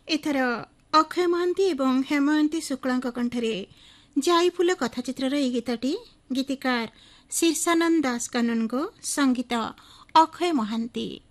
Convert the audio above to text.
ଏଥର ଅକ୍ଷୟ ମହାନ୍ତି ଏବଂ ହେମୟନ୍ତୀ ଶୁକ୍ଳାଙ୍କ କଣ୍ଠରେ ଜାଇଫୁଲ କଥାଚିତ୍ରର ଏହି ଗୀତଟି ଗୀତିକାର ଶୀର୍ଷାନନ୍ଦ ଦାସ କାନୁନଗୋ, ସଙ୍ଗୀତ ଅକ୍ଷୟ ମହାନ୍ତି।